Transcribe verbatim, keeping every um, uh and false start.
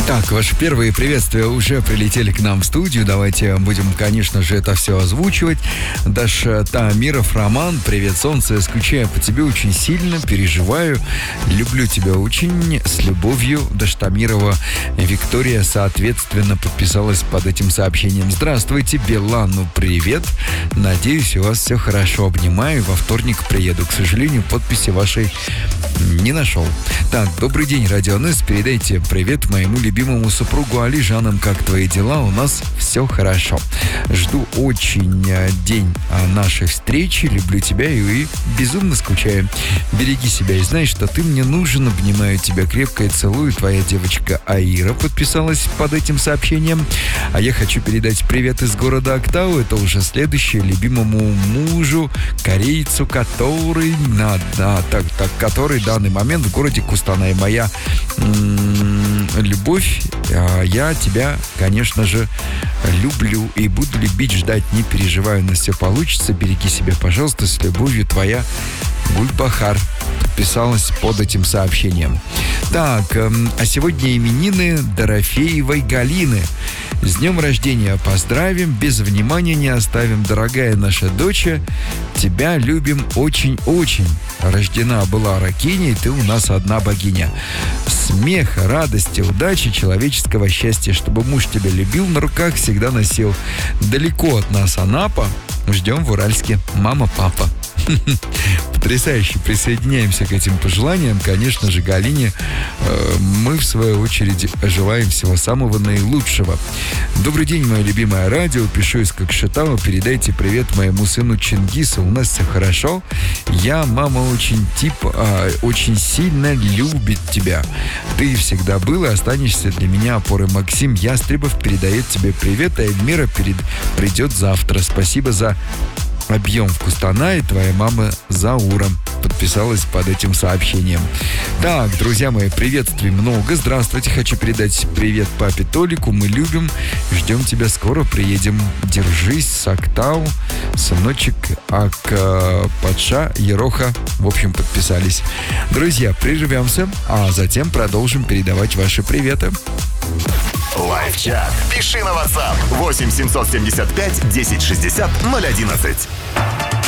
Так, ваши первые приветствия уже прилетели к нам в студию. Давайте будем, конечно же, это все озвучивать. Даша Тамиров, Роман, привет, солнце. Скучаю по тебе очень сильно, переживаю. Люблю тебя очень, с любовью. Даша Тамирова, Виктория, соответственно, подписалась под этим сообщением. Здравствуйте, Белану, привет. Надеюсь, у вас все хорошо. Обнимаю, во вторник приеду. К сожалению, подписи вашей не нашел. Так, добрый день, Радио эн эс. Передайте привет моему любимому супругу Али. Жанам, как твои дела? У нас все хорошо. Жду очень день нашей встречи. Люблю тебя и, и безумно скучаю. Береги себя и знай, что ты мне нужен. Обнимаю тебя крепко и целую. Твоя девочка Аира подписалась под этим сообщением. А я хочу передать привет из города Актау. Это уже следующее любимому мужу, корейцу, который на, на, так, так, который в данный момент в городе Кустанай. Моя м- любовь, а я тебя, конечно же, люблю и буду любить, ждать, не переживаю, но все получится. Береги себя, пожалуйста, с любовью, твоя Гульбахар подписалась под этим сообщением. Так, а сегодня именины Дорофеевой Галины. С днем рождения поздравим, без внимания не оставим. Дорогая наша дочь, тебя любим очень-очень. Рождена была Ракиня, и ты у нас одна богиня. Смеха, радости, удачи, человеческого счастья, чтобы муж тебя любил, на руках всегда носил. Далеко от нас Анапа, ждем в Уральске. Мама, папа. Потрясающе. Присоединяемся к этим пожеланиям. Конечно же, Галине э, мы, в свою очередь, желаем всего самого наилучшего. Добрый день, мое любимое радио. Пишу из Кокшетау. Передайте привет моему сыну Чингису. У нас все хорошо. Я, мама, очень тип, э, очень сильно любит тебя. Ты всегда был и останешься для меня опорой. Максим Ястребов передает тебе привет, а Эльмира перед... придет завтра. Спасибо за объем в Кустанае. Твоя мама Заура подписалась под этим сообщением. Так, друзья мои, приветствий много. Здравствуйте. Хочу передать привет папе Толику. Мы любим. Ждем тебя. Скоро приедем. Держись, Сактау. Сыночек Ак Патша Ероха. В общем, подписались. Друзья, прервемся, а затем продолжим передавать ваши приветы. Лайв-чат. Пиши на WhatsApp восемь семьсот семьдесят пять десять шестьдесят ноль одиннадцать.